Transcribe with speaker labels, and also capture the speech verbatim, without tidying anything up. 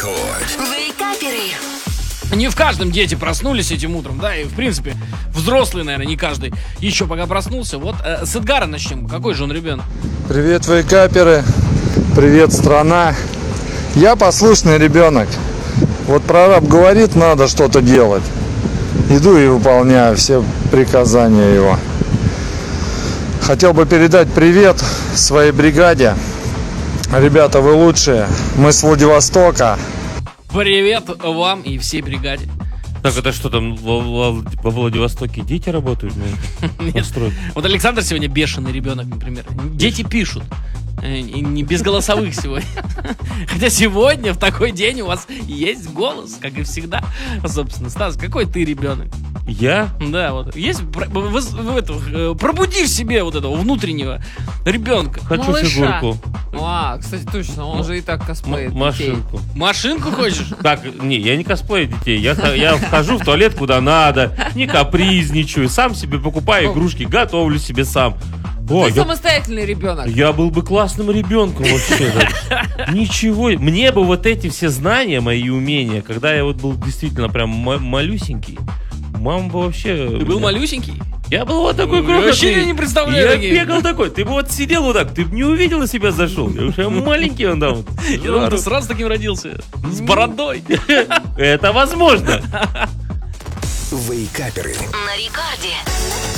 Speaker 1: Вейкаперы.
Speaker 2: Не в каждом дети проснулись этим утром, да, и в принципе взрослый, наверное, не каждый еще пока проснулся. Вот э, с Эдгара начнем. Какой же он ребенок?
Speaker 3: Привет, вейкаперы. Привет, страна. Я послушный ребенок. Вот прораб говорит, надо что-то делать. Иду и выполняю все приказания его. Хотел бы передать привет своей бригаде. Ребята, вы лучшие. Мы с Владивостока.
Speaker 2: Привет вам и всей бригаде.
Speaker 4: Так, это что там, во, во- во Владивостоке дети работают?
Speaker 2: Нет. Вот Александр сегодня бешеный ребенок, например. Дети пишут. Э, И не без голосовых сегодня. Хотя сегодня, в такой день, у вас есть голос, как и всегда. Собственно, Стас, какой ты ребенок?
Speaker 4: Я?
Speaker 2: Да, вот. Есть про- вы- вы- это, э, пробуди в себе вот этого внутреннего ребенка.
Speaker 4: Хочу
Speaker 5: Малыша.
Speaker 4: фигурку.
Speaker 5: А, кстати, точно, он же и так косплеит
Speaker 4: М-
Speaker 5: детей.
Speaker 4: машинку.
Speaker 2: Машинку хочешь?
Speaker 4: Так, не, я не косплею детей. Я, х- я вхожу в туалет куда надо, не капризничаю, сам себе покупаю игрушки, готовлю себе сам. О,
Speaker 5: Ты
Speaker 4: я,
Speaker 5: самостоятельный ребенок.
Speaker 4: я был бы классным ребенком вообще. да. Ничего. Мне бы вот эти все знания, мои умения, когда я вот был действительно прям ма- малюсенький, мама бы вообще...
Speaker 2: Ты был малюсенький?
Speaker 4: Я был вот такой
Speaker 2: Я
Speaker 4: крохотный.
Speaker 2: вообще не представляю
Speaker 4: Я
Speaker 2: такие.
Speaker 4: бегал такой. Ты бы вот сидел вот так, ты бы не увидел, на себя зашел. Я уже маленький он там.
Speaker 2: Я думал, ты сразу таким родился. С бородой.
Speaker 4: Это возможно.
Speaker 1: На рекорде.